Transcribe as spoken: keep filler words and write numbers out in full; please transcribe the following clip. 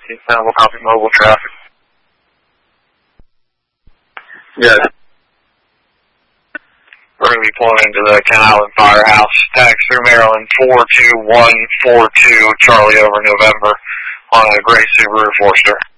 seventeen, we'll copy mobile traffic. Yes. We're going to be pulling into the Kent Island Firehouse. Tax through Maryland four two one four two, Charlie over November on a gray Subaru Forester.